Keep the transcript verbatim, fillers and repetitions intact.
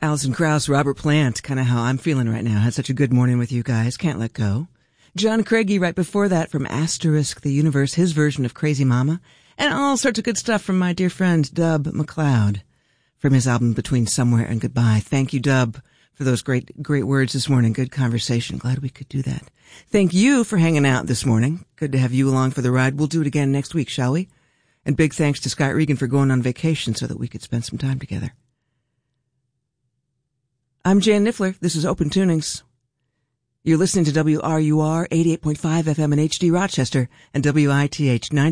Alison Krauss, Robert Plant, kind of how I'm feeling right now. Had such a good morning with you guys. Can't let go. John Craigie right before that from Asterisk the Universe, his version of Crazy Mama. And all sorts of good stuff from my dear friend Dub McLeod from his album Between Somewhere and Goodbye. Thank you, Dub, for those great, great words this morning. Good conversation. Glad we could do that. Thank you for hanging out this morning. Good to have you along for the ride. We'll do it again next week, shall we? And big thanks to Scott Regan for going on vacation so that we could spend some time together. I'm Jan Niffler. This is Open Tunings. You're listening to W R U R eighty-eight point five F M in H D Rochester and W I T H ninety.